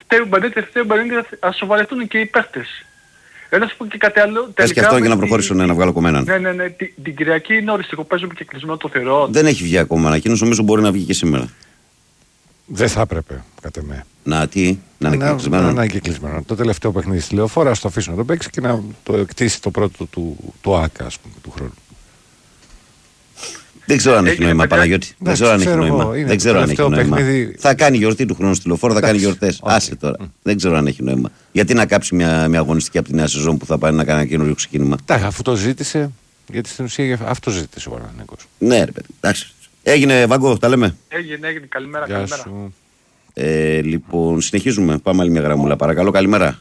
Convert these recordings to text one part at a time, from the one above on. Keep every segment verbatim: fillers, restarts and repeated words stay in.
φταίει ο Μπενίτες, φταίει ο Μπενίτες, ας σοβαρευτούν και οι παίχτες. Ε, να σου πω και κάτι άλλο. Πες και αυτό για να προχωρήσω, ναι, να βγάλω κομμέναν. Ναι, ναι, ναι. Την, την Κυριακή είναι οριστικό, παίζουμε και κλεισμένο το θηρόν. Δεν έχει βγει ακόμα ανακοίνωση, νομίζω μπορεί να βγει και σήμερα. Δεν θα έπρεπε, κατά με. Να τι, να είναι κλεισμένο. Να, να είναι και κλεισμένο. Το τελευταίο παιχνίδι στη Λεωφόρα, ας το αφήσω να το παίξει και να το εκτίσει το πρώτο του, του ΆΚΑ, ας πούμε, του χρόνου. Δεν ξέρω αν έχει νόημα, Παναγιώτη. Δεν ξέρω αν έχει νόημα. Δεν ξέρω αν έχει νόημα. Θα κάνει γιορτή του χρόνου στη Λεωφόρα, θα κάνει γιορτές. Άσε τώρα. Δεν ξέρω αν έχει νόημα. Γιατί να κάψει μια, μια αγωνιστική από τη νέα σεζόν που θα πάει να κάνει ένα καινούριο ξεκίνημα. Εντάξει, αφού το ζήτησε, γιατί στην ουσία αυτό ζήτησε ο Παναθηναϊκός. Ναι, ρε παιδί. Εντάξει. Έγινε, Βαγκό, τα λέμε. Έγινε, έγινε. Καλημέρα, Γεια καλημέρα. Σου. Ε, λοιπόν, συνεχίζουμε. Πάμε άλλη μια γραμμούλα. Παρακαλώ, καλημέρα.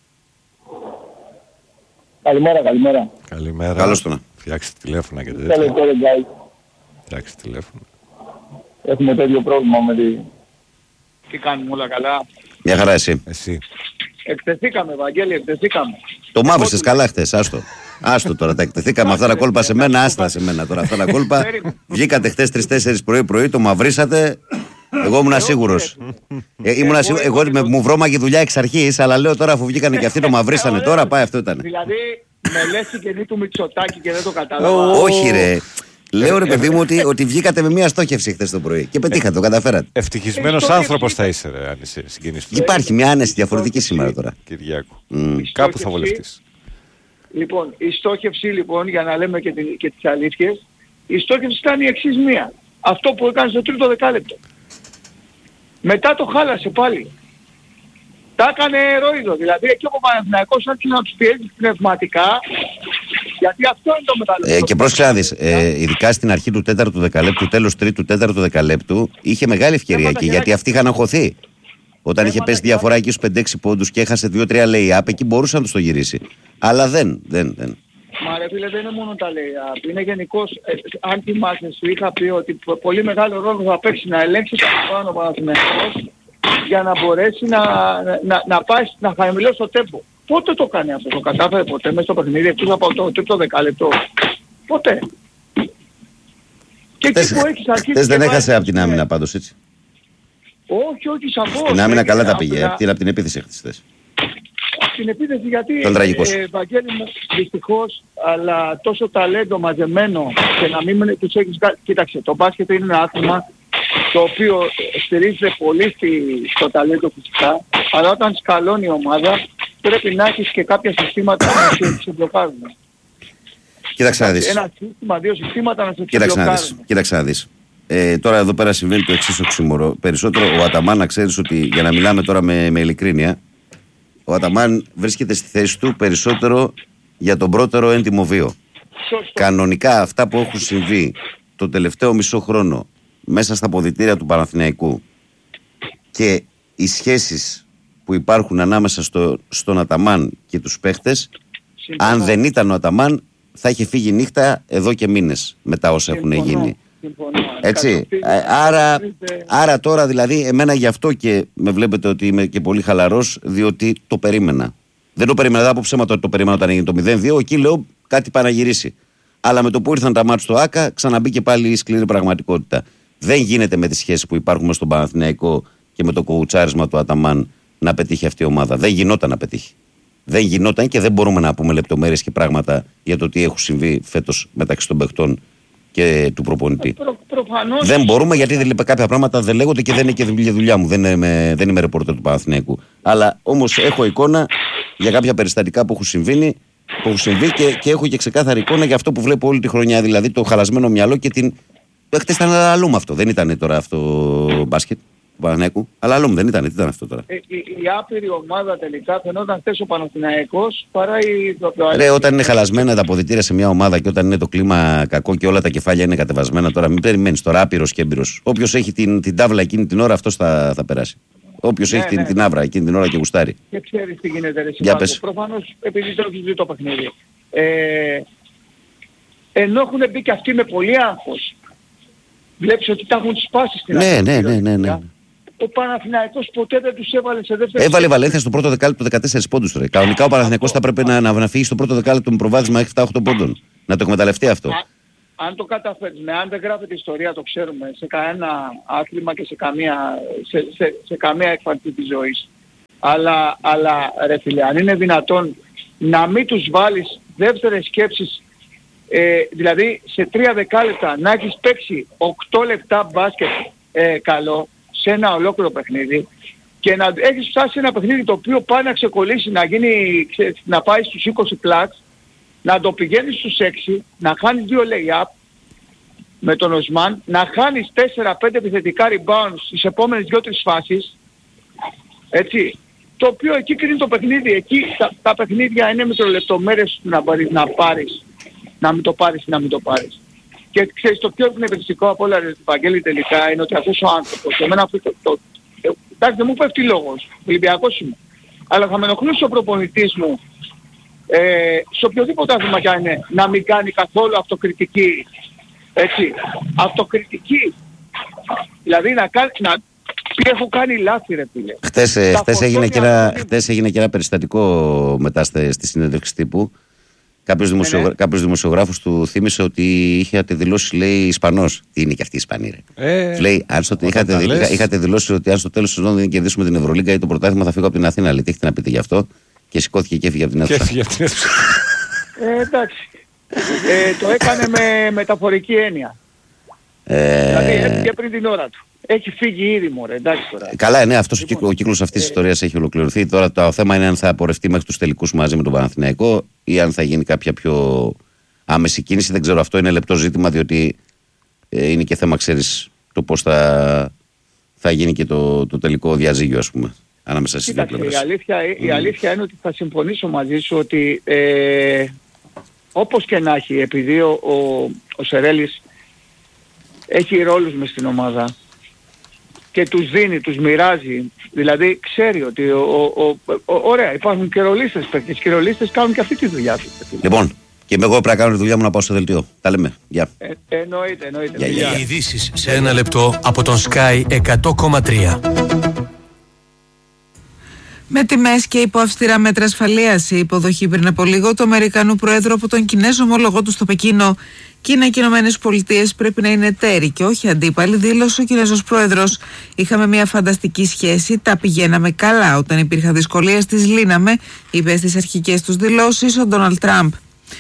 Καλημέρα, καλημέρα. Καλημέρα. Καλώς το να. Φτιάξει τηλέφωνα και Καλώς τέτοια. το λέει. Φτιάξει τηλέφωνα. Έχουμε τέτοιο πρόβλημα με τη... Τι κάνουμε όλα καλά. Μια χαρά εσύ. Εσύ. Εκτεθήκαμε, Βαγγέλη, εκτεθήκαμε. Το μαύρισες καλά χτες, άστο. Άστο τώρα, τα εκτεθήκαμε αυτά τα κόλπα σε μένα, άστα σε μένα τώρα αυτά τα κόλπα. Βγήκατε χτες τρεις τέσσερις πρωί-πρωί, το μαυρίσατε. Εγώ ήμουν σίγουρος. Ε, ήμουν σίγουρος. Εγώ με, μου βρώμαγε δουλειά εξ αρχής, αλλά λέω τώρα αφού βγήκανε και αυτοί το μαυρίσανε τώρα, πάει αυτό ήταν. Δηλαδή, με λες η καινή του Μητσοτάκη και δεν το κατάλαβα. Όχι ρε. Λέω ρε παιδί μου ότι, ότι βγήκατε με μια στόχευση χθες το πρωί και πετύχατε, το καταφέρατε. Ευτυχισμένος άνθρωπος θα είσαι, ρε, αν είσαι συγκινής του. Υπάρχει μια άνεση διαφορετική σήμερα τώρα. Κυριάκου. Mm. Κάπου θα βολευτείς. Λοιπόν, η στόχευση λοιπόν, για να λέμε και, την, και τις αλήθειες, η στόχευση ήταν η εξής μία. Αυτό που έκανε στο τρίτο δεκάλεπτο. Μετά το χάλασε πάλι. Τα έκανε ρόιδο. Δηλαδή εκεί ο Παναθηναϊκός άρχισε να τους πιέζει πνευματικά, γιατί αυτό είναι το μεταλλευτικό. Ε, και πρόσεξε να δεις, ε, ειδικά στην αρχή του τέταρτου δεκαλέπτου, τέλος τρίτου, τέταρτου δεκαλέπτου, είχε μεγάλη ευκαιρία εκεί, γιατί αυτοί είχαν αγχωθεί. Όταν είχε πέσει διαφορά εκεί στους πέντε έξι πόντους και έχασε δύο τρία lay-up, εκεί μπορούσε να τους το γυρίσει. Αλλά δεν, δεν, δεν. Μα ρε φίλε, δεν είναι μόνο τα lay-up. Είναι γενικώς, ε, αν θυμάσαι, σου είχα πει ότι πολύ μεγάλο ρόλο θα παίξει να ελέγξει τα πάνω ο Παναθηναϊκός για να μπορέσει να, να, να πάει να χαμηλώσει το τέμπο. Πότε το κάνει αυτό, το κατάφερε ποτέ μέσα στο παιχνίδι, εκτός από το τρίτο δεκάλεπτο. Ποτέ. Και εκεί που έχεις αρχίσει... Χθες δεν έχασε από την άμυνα πάντως, έτσι. Όχι, όχι, σαφώς. Στην άμυνα καλά τα πήγε, από την, την επίθεση χθες. Την επίθεση γιατί, ε, Βαγγέλη μου, δυστυχώς, αλλά τόσο ταλέντο μαζεμένο και να μην τους έχεις... Κοίταξε, το μπάσκετ είναι ένα άθλημα το οποίο στηρίζεται πολύ στη, στο ταλέντο φυσικά, αλλά όταν σκαλώνει η ομάδα πρέπει να έχεις και κάποια συστήματα να σε ξεμπλοκάρουν. Κοίταξε να δεις. Ένα σύστημα, δύο συστήματα να σε Κοίταξε να δεις. Κοίταξε να δεις. Ε, τώρα εδώ πέρα συμβαίνει το εξής οξύμορο. Περισσότερο ο Αταμάν, να ξέρεις ότι για να μιλάμε τώρα με, με ειλικρίνεια, ο Αταμάν βρίσκεται στη θέση του περισσότερο για τον πρώτερο έντιμο βίο. Σωστό. Κανονικά αυτά που έχουν συμβεί το τελευταίο μισό χρόνο μέσα στα ποδητήρια του Παναθηναϊκού και οι σχέσεις που υπάρχουν ανάμεσα στο, στον Αταμάν και τους παίχτες, Συμφωνώ. αν δεν ήταν ο Αταμάν θα είχε φύγει νύχτα εδώ και μήνες μετά όσα έχουν γίνει. Συμφωνώ. Έτσι. Άρα, άρα τώρα δηλαδή εμένα γι' αυτό και με βλέπετε ότι είμαι και πολύ χαλαρός, διότι το περίμενα. Δεν το περίμενα, δεν από ψέματα ότι το περίμενα όταν έγινε το μηδέν δύο, εκεί λέω κάτι πάει να γυρίσει. Αλλά με το που ήρθαν τα μάτς στο ΆΚΑ ξαναμπήκε πάλι η σκληρή πραγματικότητα. Δεν γίνεται με τις σχέσεις που υπάρχουν στον Παναθηναϊκό και με το κοουτσάρισμα του Αταμάν να πετύχει αυτή η ομάδα. Δεν γινόταν να πετύχει. Δεν γινόταν και δεν μπορούμε να πούμε λεπτομέρειες και πράγματα για το τι έχουν συμβεί φέτος μεταξύ των παιχτών και του προπονητή. Προ, προφανώς... Δεν μπορούμε γιατί δεν, κάποια πράγματα δεν λέγονται και δεν είναι και δουλειά, δουλειά μου. Δεν είμαι, δεν είμαι ρεπόρτερ του Παναθηναϊκού. Αλλά όμως έχω εικόνα για κάποια περιστατικά που έχουν συμβεί, που έχουν συμβεί και, και έχω και ξεκάθαρη εικόνα για αυτό που βλέπω όλη τη χρονιά. Δηλαδή το χαλασμένο μυαλό και την. Χτες ήταν αλλού με αυτό. Δεν ήταν τώρα αυτό μπάσκετ του Παναθηναϊκού. Αλλά αλλού δεν ήταν. Τι ήταν αυτό τώρα. Ε, η, η άπειρη ομάδα τελικά φαινόταν χθες ο Παναθηναϊκός παρά η... Ρε, όταν είναι χαλασμένα τα αποδυτήρια σε μια ομάδα και όταν είναι το κλίμα κακό και όλα τα κεφάλια είναι κατεβασμένα, τώρα μην περιμένεις τώρα άπειρος και έμπειρος. Όποιος έχει την, την τάβλα εκείνη την ώρα αυτός θα, θα περάσει. Όποιος ναι, έχει ναι, την, ναι. την άβρα εκείνη την ώρα και γουστάρει. Και ξέρεις τι γίνεται ρε Σιμάκο. Προφανώς επειδή το έχεις δει το παιχνίδι. Ε, ενώ έχουν μπει και αυτοί με πολύ άγχος. Βλέπεις ότι τα έχουν σπάσει στην ναι, ναι, ναι, ναι, ναι. Ο Παναθηναϊκός ποτέ δεν τους έβαλε σε δεύτερη. Έβαλε Βαλένθια στο πρώτο δεκάλεπτο δεκατέσσερις πόντους τώρα. Κανονικά ο Παναθηναϊκός θα έπρεπε να, να, να φύγει στο πρώτο δεκάλεπτο με προβάδισμα επτά οχτώ πόντων. Να το εκμεταλλευτεί αυτό. Α, αν το καταφέρεις, με αν δεν γράφεται ιστορία, το ξέρουμε, σε κανένα άθλημα και σε καμία, σε, σε, σε καμία έκφανση της ζωής. Αλλά, αλλά ρε φίλε, αν είναι δυνατόν να μην τους βάλεις δεύτερες σκέψεις, ε, δηλαδή σε τρία δεκάλεπτα να έχεις παίξει οκτώ λεπτά μπάσκετ ε, καλό σε ένα ολόκληρο παιχνίδι και να έχεις φτάσει σε ένα παιχνίδι το οποίο πάει να ξεκολλήσει, να, γίνει, να πάει στους είκοσι κλατς, να το πηγαίνεις στους έξι, να χάνεις δύο lay-up με τον Οσμάν, να χάνεις τέσσερα πέντε επιθετικά rebound στις επόμενες δύο τρεις φάσεις, έτσι, το οποίο εκεί κρίνει το παιχνίδι. Εκεί τα, τα παιχνίδια είναι μικρολεπτομέρειες να, να πάρεις, να μην το πάρεις ή να μην το πάρεις. Και ξέρεις, το πιο εκνευριστικό από όλα, Βαγγέλη, τελικά είναι ότι αυτός ο άνθρωπος, εμένα αυτό το, το, το, εντάξει, δεν μου πέφτει λόγος, Ολυμπιακός είμαι, αλλά θα με ενοχλούσε ο προπονητής μου, ε, σε οποιοδήποτε άθλημα κι αν είναι, να μην κάνει καθόλου αυτοκριτική, έτσι, αυτοκριτική, δηλαδή να κάνει, να πει έχω κάνει λάθη ρε φίλε. Χτες, χτες, έγινε και ένα, χτες έγινε και ένα περιστατικό μετά στη συνέντευξη τύπου. Κάποιος, δημοσιογρα... ναι, ναι. κάποιος δημοσιογράφος του θύμισε ότι είχε δηλώσει, λέει, Ισπανός. Τι είναι και αυτή η Ισπανία, ρε. Ε, λέει, αν στο... είχατε, δη... είχατε δηλώσει ότι αν στο τέλος της σεζόν δεν κερδίσουμε την Ευρωλίγκα ή το πρωτάθλημα θα φύγω από την Αθήνα. Λέει, τι έχετε να πείτε γι' αυτό? Και σηκώθηκε και έφυγε από την αίθουσα. ε, εντάξει. ε, το έκανε με μεταφορική έννοια. Ε... Δηλαδή έφυγε πριν την ώρα του. Έχει φύγει ήδη, μωρέ, εντάξει τώρα. Καλά, ναι, αυτός λοιπόν, ο κύκλος αυτής της ε... ιστορίας έχει ολοκληρωθεί. Τώρα το θέμα είναι αν θα πορευτεί μέχρι τους τελικούς μαζί με τον Παναθηναϊκό ή αν θα γίνει κάποια πιο άμεση κίνηση. Δεν ξέρω, αυτό είναι λεπτό ζήτημα, διότι ε, είναι και θέμα, ξέρεις, το πώς θα, θα γίνει και το, το τελικό διαζύγιο, ας πούμε, ανάμεσα στις δύο πλευρές. Η αλήθεια, mm. η αλήθεια είναι ότι θα συμφωνήσω μαζί σου ότι ε, όπως και να έχει, επειδή ο, ο, ο Σερέλης έχει ρόλους μες στην ομάδα και τους δίνει, τους μοιράζει, δηλαδή ξέρει ότι ο, ο, ο, ο, ωραία, υπάρχουν και ρολίστες παίκτες και οι ρολίστες κάνουν και αυτή τη δουλειά του. Λοιπόν, και εγώ πρέπει να κάνω τη δουλειά μου να πάω στο δελτίο. Τα λέμε. Γεια. Ε, εννοείται, εννοείται. Yeah, yeah, yeah. Οι ειδήσεις σε ένα λεπτό από τον Sky εκατό κόμμα τρία. Με τιμές και υπό αυστηρά μέτρα ασφαλείας, η υποδοχή πριν από λίγο του Αμερικανού Προέδρου από τον Κινέζο ομόλογο του στο Πεκίνο. Κίνα και Ηνωμένες Πολιτείες πρέπει να είναι εταίροι και όχι αντίπαλοι, δήλωσε ο Κινέζος Πρόεδρος. Είχαμε μια φανταστική σχέση, τα πηγαίναμε καλά. Όταν υπήρχαν δυσκολίες, τις λύναμε, είπε στις αρχικές τους δηλώσεις ο Ντόναλντ Τραμπ.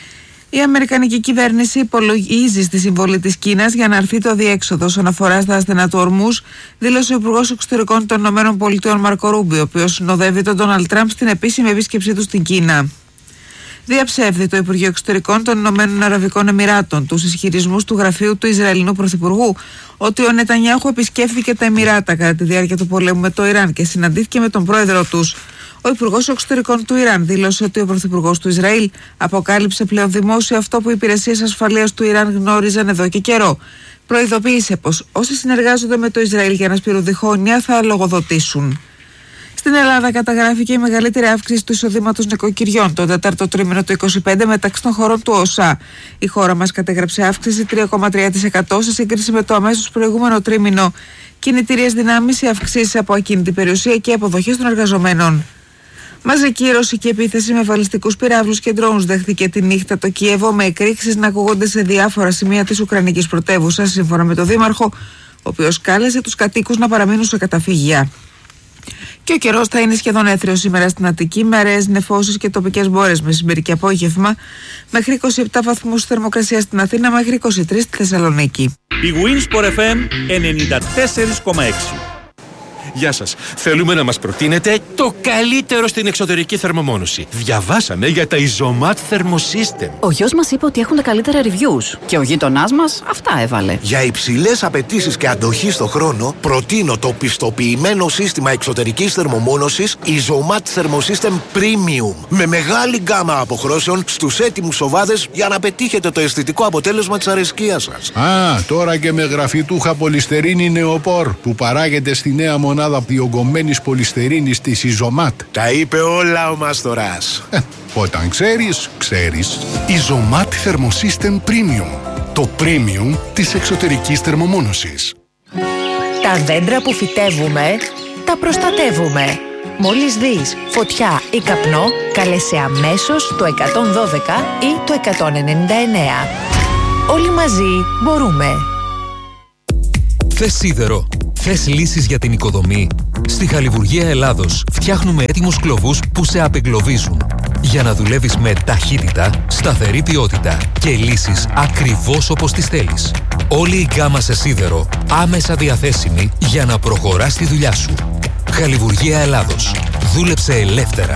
Η Αμερικανική κυβέρνηση υπολογίζει στη συμβολή της Κίνας για να αρθεί το αδιέξοδο όσον αφορά στα ασθενά του Ορμούζ, δήλωσε ο Υπουργός Εξωτερικών των ΗΠΑ Μάρκο Ρούμπιο, ο οποίος συνοδεύει τον Ντόναλντ Τραμπ στην επίσημη επίσκεψή του στην Κίνα. Διαψεύδει το Υπουργείο Εξωτερικών των Ηνωμένων Αραβικών Εμιράτων τους ισχυρισμούς του γραφείου του Ισραηλινού Πρωθυπουργού ότι ο Νετανιάχου επισκέφθηκε τα Εμιράτα κατά τη διάρκεια του πολέμου με το Ιράν και συναντήθηκε με τον πρόεδρο τους. Ο Υπουργός Εξωτερικών του Ιράν δήλωσε ότι ο Πρωθυπουργός του Ισραήλ αποκάλυψε πλέον δημόσια αυτό που οι υπηρεσίες ασφαλείας του Ιράν γνώριζαν εδώ και καιρό. Προειδοποίησε πως όσοι συνεργάζονται με το Ισραήλ για να σπείρουν διχόνοια θα λογοδοτήσουν. Στην Ελλάδα καταγράφηκε η μεγαλύτερη αύξηση του εισοδήματος νοικοκυριών το τέταρτο τρίμηνο του είκοσι πέντε μεταξύ των χωρών του ΟΣΑ. Η χώρα μας κατέγραψε αύξηση τρία κόμμα τρία τοις εκατό σε σύγκριση με το αμέσως προηγούμενο τρίμηνο. Κινητήριες δυνάμεις, οι αυξήσεις από ακίνητη περιουσία και αποδοχές των εργαζομένων. Μαζική ρωσική επίθεση με βαλιστικούς πυράβλους και ντρόουνς δέχτηκε τη νύχτα το Κιέβο, με εκρήξεις να ακούγονται σε διάφορα σημεία της Ουκρανικής πρωτεύουσας, σύμφωνα με τον Δήμαρχο, ο οποίος κάλεσε τους κατοίκους να παραμείνουν σε καταφύγια. Και ο καιρός θα είναι σχεδόν έθριος σήμερα στην Αττική, με αραιές νεφώσεις και τοπικές μπόρες μεσημέρι και απόγευμα, μέχρι είκοσι επτά βαθμούς θερμοκρασία στην Αθήνα, μέχρι είκοσι τρεις στη Θεσσαλονίκη. Η Winsport εφ εμ ενενήντα τέσσερα κόμμα έξι. Γεια σας. Θέλουμε να μας προτείνετε το καλύτερο στην εξωτερική θερμομόνωση. Διαβάσαμε για τα Isomat Thermosystem. Ο γιος μας είπε ότι έχουν τα καλύτερα reviews και ο γείτονάς μας αυτά έβαλε. Για υψηλές απαιτήσεις και αντοχή στο χρόνο, προτείνω το πιστοποιημένο σύστημα εξωτερικής θερμομόνωσης Isomat Thermosystem Premium. Με μεγάλη γκάμα αποχρώσεων στους έτοιμους οβάδες για να πετύχετε το αισθητικό αποτέλεσμα της αρεσκίας σας. Α, τώρα και με γραφιτούχα πολυστερίνη νεοπόρ που παράγεται στη νέα μονάδα διογκωμένης πολυστερίνης της Isomat. Τα είπε όλα ο Μάστορας. Ε, όταν ξέρεις, ξέρεις. Isomat Thermosystem Premium. Το premium της εξωτερικής θερμομόνωσης. Τα δέντρα που φυτεύουμε, τα προστατεύουμε. Μόλις δεις φωτιά ή καπνό, κάλεσε αμέσως το εκατόν δώδεκα ή το εκατόν ενενήντα εννέα. Όλοι μαζί μπορούμε. Θες σίδερο? Θες λύσεις για την οικοδομή? Στη Χαλιβουργία Ελλάδος φτιάχνουμε έτοιμους κλωβούς που σε απεγκλωβίζουν. Για να δουλεύεις με ταχύτητα, σταθερή ποιότητα και λύσεις ακριβώς όπως τις θέλεις. Όλη η γκάμα σε σίδερο άμεσα διαθέσιμη για να προχωράς τη δουλειά σου. Χαλιβουργία Ελλάδος. Δούλεψε ελεύθερα.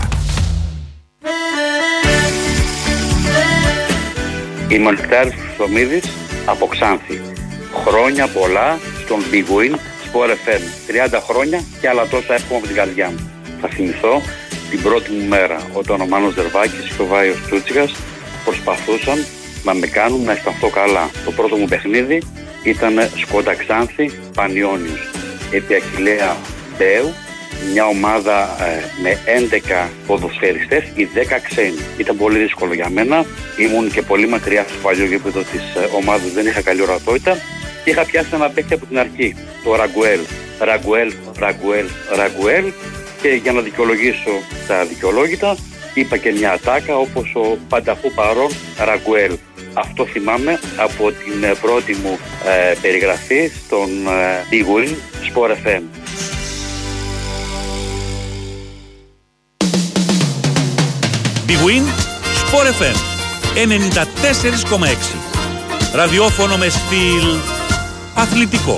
Είμαι ο Νεκτάρης Χρυστομίδης από Ξάνθη. Χρόνια πολλά στον Big Win Sport εφ εμ. τριάντα χρόνια και άλλα τόσα εύχομαι από την καρδιά μου. Θα θυμηθώ την πρώτη μου μέρα όταν ο Μάνος Δερβάκης και ο Βάιος Τσούτσικας προσπαθούσαν να με κάνουν να αισθανθώ καλά. Το πρώτο μου παιχνίδι ήταν Σκόντα Ξάνθη Πανιόνιος. Επί Αχιλλέα Μπέου, μια ομάδα ε, με έντεκα ποδοσφαιριστές, οι δέκα ξένοι. Ήταν πολύ δύσκολο για μένα. Ήμουν και πολύ μακριά στο παλιό γήπεδο της ε, ομάδας, δεν είχα καλή ορατότητα και είχα πιάσει ένα παίκτη από την αρχή, το Ραγκουέλ. Ραγκουέλ, Ραγκουέλ, Ραγκουέλ. Και για να δικαιολογήσω τα δικαιολόγητα, είπα και μια ατάκα όπως ο πανταχού παρόν Ραγκουέλ. Αυτό θυμάμαι από την πρώτη μου ε, περιγραφή στον ε, Big Win Sport εφ εμ. Big Win Sport εφ εμ ενενήντα τέσσερα κόμμα έξι. Ραδιόφωνο με στυλ αθλητικό.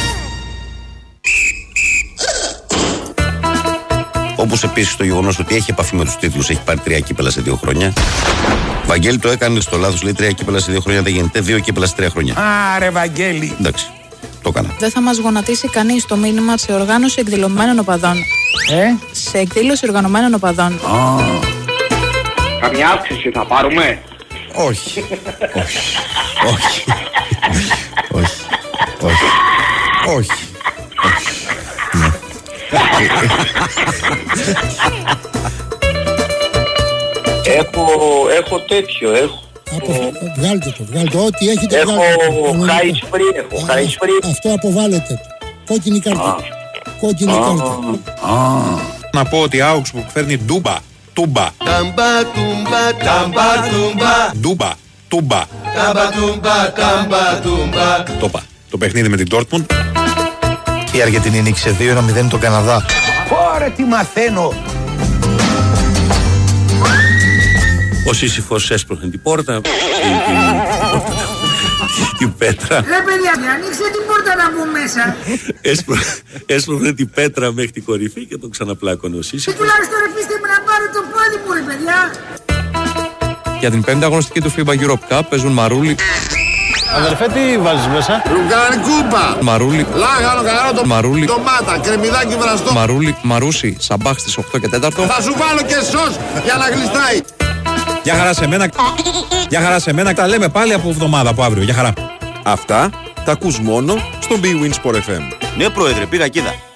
Όπως επίσης το γεγονός ότι έχει επαφή με τους τίτλους, έχει πάρει τρία κύπελα σε δύο χρόνια. Βαγγέλη το έκανε στο λάθος, λέει τρία κύπελα σε δύο χρόνια δεν γίνεται, δύο κύπελα σε τρία χρόνια. Άρε Βαγγέλη. Εντάξει, το έκανα. Δεν θα μας γονατίσει κανείς το μήνυμα σε οργάνωση εκδηλωμένων οπαδών. Ε? Σε εκδήλωση οργανωμένων οπαδών. Oh. Καμιά αύξηση θα πάρουμε? Όχι. Όχι. Όχι. Όχι. Όχι. Όχι. Έχω, έχω τέτοιο, έχω. Από, βγάλτε το, βγάλτε το, ό,τι έχετε έχω βγάλτε. High Spree, έχω High Spree. Αυτό αποβάλλετε. Κόκκινη κάρτα. Ah. Κόκκινη ah. κάρτα. Ah. Να πω ότι Augsburg φέρνει ντούμπα. Τούμπα. Τάμπα, τούμπα, τάμπα, τούμπα. Ντούμπα. Τούμπα. Τάμπα, τούμπα, τάμπα, τούμπα. Το πα. Το παιχνίδι με την Dortmund. Η Αργεντινή νίκησε δύο ένα μηδέν τον Καναδά. Ωραία, τι μαθαίνω. Ο Σύσυφος έσπρωχνε την πόρτα, την πέτρα. Ρε παιδιά, ανοίξτε την πόρτα να μπω μέσα. Έσπρωχνε την πέτρα μέχρι την κορυφή και τον ξαναπλάκωνε ο Σύσυφος. Τουλάχιστον αφήστε με να πάρω το πόδι μου, ρε παιδιά. Για την πέμπτη αγωνιστική του φίμπα Europe Cup παίζουν Μαρούλι. Αδερφέ, τι βάζεις μέσα? Ρουγκάνι κούπα. Μαρούλι. Λάγανο καρότο. Μαρούλι. Ντομάτα, κρεμμυδάκι βραστό. Μαρούλι, Μαρούσι, σαμπάχ στις οκτώ και τέσσερα. Θα σου βάλω και σως για να γλιστράει. Γεια χαρά σε μένα. Γεια χαρά σε μένα. Τα λέμε πάλι από εβδομάδα, από αύριο. Γεια χαρά. Αυτά τα ακούς μόνο στο Big Win Sport εφ εμ. Ναι, πρόεδρε, πήγα κοίτα.